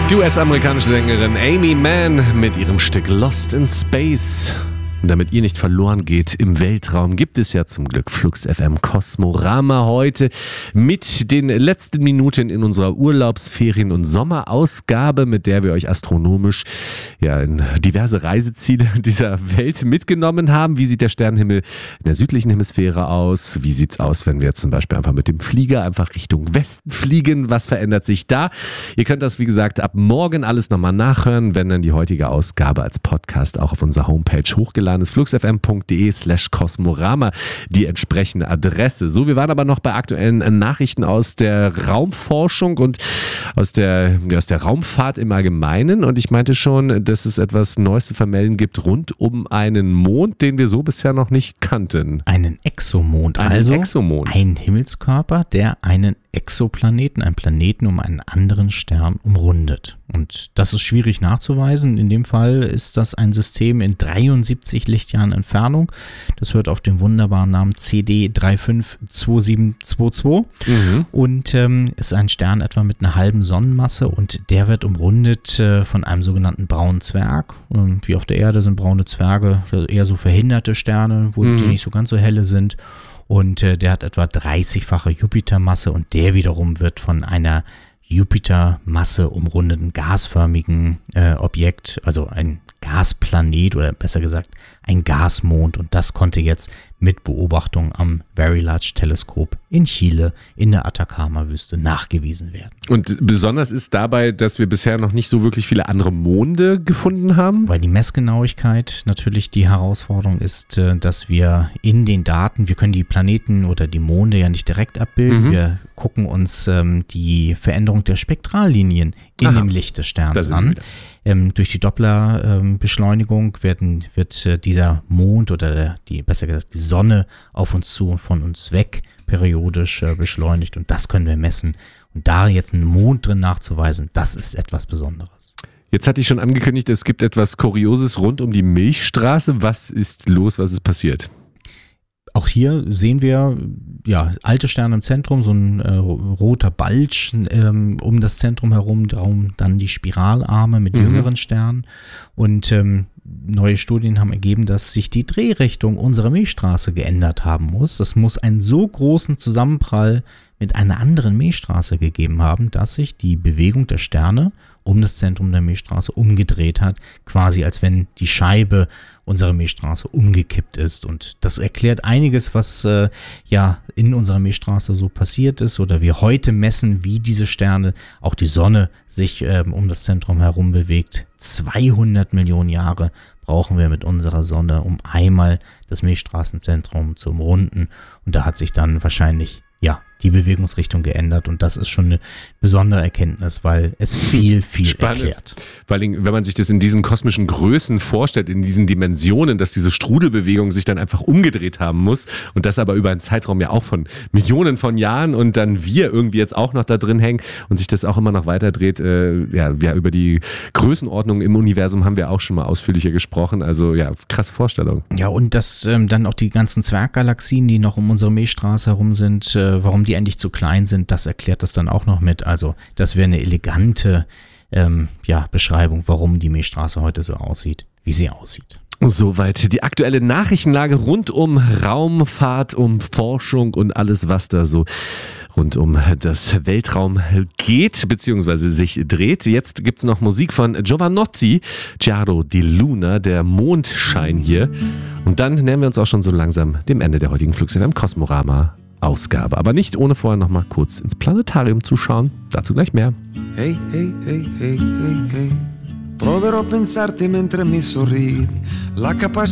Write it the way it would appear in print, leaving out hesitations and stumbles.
Die US-amerikanische Sängerin Aimee Mann mit ihrem Stück Lost in Space. Und damit ihr nicht verloren geht im Weltraum, gibt es ja zum Glück Flux FM Kosmorama heute mit den letzten Minuten in unserer Urlaubsferien- und Sommerausgabe, mit der wir euch astronomisch in diverse Reiseziele dieser Welt mitgenommen haben. Wie sieht der Sternenhimmel in der südlichen Hemisphäre aus? Wie sieht's aus, wenn wir zum Beispiel einfach mit dem Flieger einfach Richtung Westen fliegen? Was verändert sich da? Ihr könnt das, wie gesagt, ab morgen alles nochmal nachhören, wenn dann die heutige Ausgabe als Podcast auch auf unserer Homepage hochgeladen ist, fluxfm.de/Kosmorama, die entsprechende Adresse. So, wir waren aber noch bei aktuellen Nachrichten aus der Raumforschung und aus der Raumfahrt im Allgemeinen. Und ich meinte schon, dass es etwas Neues zu vermelden gibt rund um einen Mond, den wir so bisher noch nicht kannten. Einen Exomond. Exomond. Ein Himmelskörper, der einen Exoplaneten, einen Planeten um einen anderen Stern umrundet. Und das ist schwierig nachzuweisen. In dem Fall ist das ein System in 73 Lichtjahren Entfernung. Das hört auf den wunderbaren Namen CD 352722 und ist ein Stern etwa mit einer halben Sonnenmasse und der wird umrundet von einem sogenannten braunen Zwerg. Wie auf der Erde sind braune Zwerge eher so verhinderte Sterne, wo die nicht so ganz so helle sind. Und der hat etwa 30-fache Jupitermasse und der wiederum wird von einer Jupitermasse umrundeten gasförmigen Objekt, also ein Gasplanet oder besser gesagt ein Gasmond, und das konnte jetzt mit Beobachtung am Very Large Teleskop in Chile in der Atacama-Wüste nachgewiesen werden. Und besonders ist dabei, dass wir bisher noch nicht so wirklich viele andere Monde gefunden haben? Weil die Messgenauigkeit natürlich die Herausforderung ist, dass wir in den Daten, wir können die Planeten oder die Monde ja nicht direkt abbilden, wir gucken uns die Veränderung der Spektrallinien in dem Licht des Sterns an. Durch die Doppler-Beschleunigung wird dieser Mond oder besser gesagt die Sonne auf uns zu und von uns weg periodisch beschleunigt, und das können wir messen. Und da jetzt einen Mond drin nachzuweisen, das ist etwas Besonderes. Jetzt hatte ich schon angekündigt, es gibt etwas Kurioses rund um die Milchstraße. Was ist los? Was ist passiert? Auch hier sehen wir alte Sterne im Zentrum, so ein roter Balch um das Zentrum herum, darum dann die Spiralarme mit jüngeren Sternen. Und neue Studien haben ergeben, dass sich die Drehrichtung unserer Milchstraße geändert haben muss. Das muss einen so großen Zusammenprall mit einer anderen Milchstraße gegeben haben, dass sich die Bewegung der Sterne um das Zentrum der Milchstraße umgedreht hat, quasi als wenn die Scheibe unserer Milchstraße umgekippt ist. Und das erklärt einiges, was in unserer Milchstraße so passiert ist, oder wir heute messen, wie diese Sterne, auch die Sonne, sich um das Zentrum herum bewegt. 200 Millionen Jahre brauchen wir mit unserer Sonne, um einmal das Milchstraßenzentrum zu umrunden. Und da hat sich dann wahrscheinlich die Bewegungsrichtung geändert, und das ist schon eine besondere Erkenntnis, weil es viel Spannend. Erklärt. Vor allem, wenn man sich das in diesen kosmischen Größen vorstellt, in diesen Dimensionen, dass diese Strudelbewegung sich dann einfach umgedreht haben muss, und das aber über einen Zeitraum auch von Millionen von Jahren, und dann wir irgendwie jetzt auch noch da drin hängen und sich das auch immer noch weiter dreht. Über die Größenordnung im Universum haben wir auch schon mal ausführlicher gesprochen, also krasse Vorstellung. Ja, und dass dann auch die ganzen Zwerggalaxien, die noch um unsere Milchstraße herum sind, warum die eigentlich zu klein sind, das erklärt das dann auch noch mit. Also das wäre eine elegante Beschreibung, warum die Milchstraße heute so aussieht, wie sie aussieht. Soweit die aktuelle Nachrichtenlage rund um Raumfahrt, um Forschung und alles, was da so rund um das Weltraum geht, beziehungsweise sich dreht. Jetzt gibt es noch Musik von Giovanotti, Chiaro di Luna, der Mondschein hier. Und dann nähern wir uns auch schon so langsam dem Ende der heutigen Flux FM Kosmorama Ausgabe. Aber nicht ohne vorher noch mal kurz ins Planetarium zu schauen. Dazu gleich mehr. Hey, hey, hey, hey, hey, hey. Proverò a pensarti mentre mi sorridi. La capacità